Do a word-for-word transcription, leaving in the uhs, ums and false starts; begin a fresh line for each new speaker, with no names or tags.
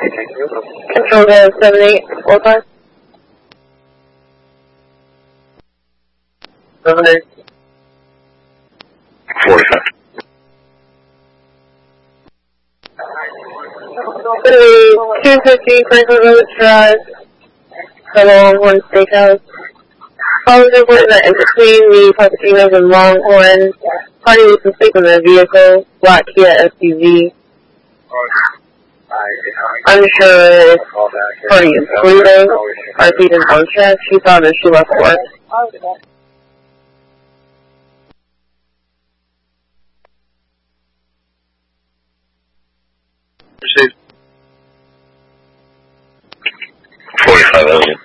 Control to seven eight four five. seven eight.
forty-five.
two fifty Franklin Village Drive, Hello Longhorn Steakhouse. Following the report that in between the Pasadena's and Longhorn, party was asleep in their vehicle, black Kia S U V. Unsure if party is sleeping, R P didn't on check, she thought that she left work.
Received. forty-five, that was it.